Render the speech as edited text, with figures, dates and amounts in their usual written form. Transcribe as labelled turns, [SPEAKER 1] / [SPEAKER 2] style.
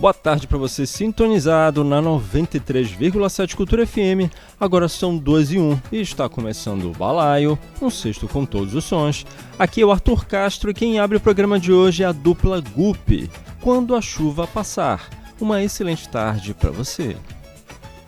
[SPEAKER 1] Boa tarde para você sintonizado na 93,7 Cultura FM. Agora são 2h01 e está começando o Balaio, um cesto com todos os sons. Aqui é o Arthur Castro e quem abre o programa de hoje é a dupla Guppy, Quando a Chuva Passar. Uma excelente tarde para você.